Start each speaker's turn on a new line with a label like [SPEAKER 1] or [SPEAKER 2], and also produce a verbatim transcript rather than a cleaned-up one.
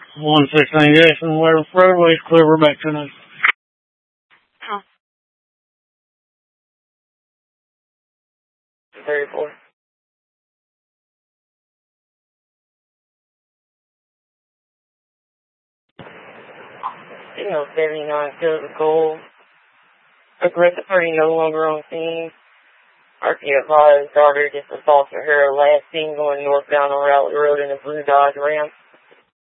[SPEAKER 1] one sixteen Jackson, where the roadway's clear, we're back to us.
[SPEAKER 2] Huh. thirty-four. Signal seventy-nine, field of gold. Aggressive party no longer on scene. R T O advised daughter just assaulted her last seen going northbound on Raleigh Road in a blue Dodge Ram.